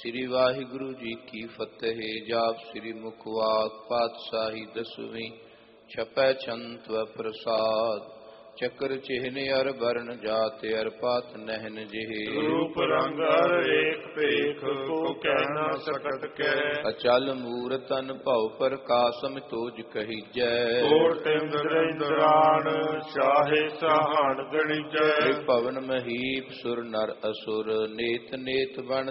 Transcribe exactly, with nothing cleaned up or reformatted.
ਸ੍ਰੀ ਵਾਹਿਗੁਰੂ ਜੀ ਕੀ ਫਤਿਹ। ਜਾਪ ਸ੍ਰੀ ਮੁਖਵਾਕ ਪਾਤਸ਼ਾਹੀ ਦਸਵੀਂ। ਛਪੈ ਛੰਤ ਵ ਪ੍ਰਸਾਦ। ਚੱਕਰ ਚਿਹਨ ਅਰ ਬਰਨ ਜਾਤ ਅਰ ਪਾਤ ਨਹਿਨ ਜਿਹੇ। ਰੂਪ ਰੰਗ ਅਰ ਏਕ ਭੇਖ ਕੋ ਕਹਿ ਨਾ ਸਕਤ ਕੈ। ਅਚਲ ਮੂਰਤਨ ਭਉ ਪ੍ਰਕਾਸ਼ਮ ਤੋਜ ਕਹੀਜੈ। ਕੋਟ ਇੰਦਰ ਇੰਦਰਾਨ ਸ਼ਾਹੇ ਸਾਹਣ ਗਣੀਜੈ। ਭਵਨ ਮਹੀਪ ਸੁਰ ਨਰ ਅਸੁਰ ਨੇਤ ਨੇਤ ਬਣ